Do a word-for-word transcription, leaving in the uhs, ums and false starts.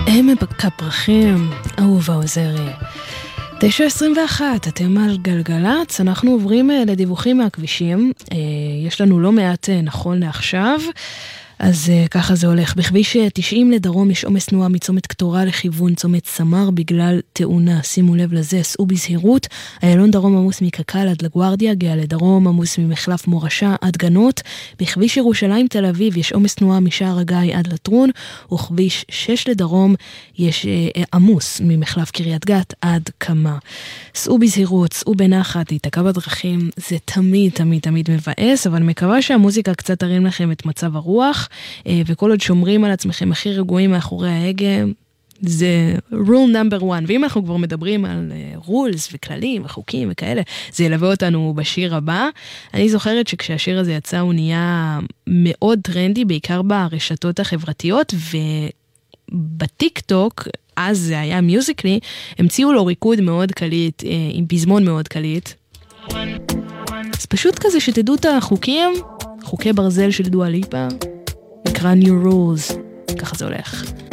עמק הפרחים, אהובה עוזרי. תשע עשרים ואחת, אתם על גלגלץ, אנחנו עוברים לדיווחים מהכבישים, יש לנו לא מעט נכון לעכשיו, אז ככה זה הולך. בכביש תשעים לדרום יש עומס תנועה מצומת קטורה לכיוון צומת סמר בגלל תאונה. שימו לב לזה, סעו בזהירות. איילון דרום עמוס מקקל עד לגוארדיה, גאה לדרום עמוס ממחלף מורשה עד גנות. בכביש ירושלים תל אביב יש עומס תנועה משער הגיא עד לטרון, וכביש שש לדרום יש אה, עמוס ממחלף קריית גת עד קמה. סעו בזהירות, סעו בנחת, להתעכב בדרכים, זה תמיד תמיד תמיד מבאס, אבל מקווה שהמוזיקה קצת תרים לכם את מצב הרוח. וכל עוד שומרים על עצמכם הכי רגועים מאחורי ההגה, זה rule number one. ואם אנחנו כבר מדברים על rules וכללים וחוקים וכאלה, זה ילווה אותנו בשיר הבא. אני זוכרת שכשהשיר הזה יצא הוא נהיה מאוד טרנדי, בעיקר ברשתות החברתיות, ובטיק טוק, אז זה היה מיוזיקלי, המציאו לו ריקוד מאוד קליט, עם פזמון מאוד קליט. אז פשוט כזה שתדעו את החוקים, חוקי ברזל של דואה ליפה, נקרא New Rules, ככה זה הולך.